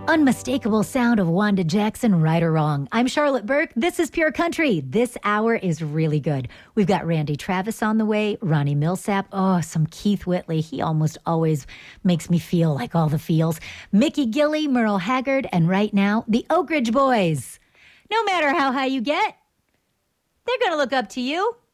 Unmistakable sound of Wanda Jackson, right or wrong. I'm Charlotte Burke. This is Pure Country. This hour is really good. We've got Randy Travis on the way, Ronnie Millsap. Oh, some Keith Whitley. He almost always makes me feel like all the feels. Mickey Gilley, Merle Haggard, and right now, the Oak Ridge Boys. No matter how high you get, they're going to look up to you.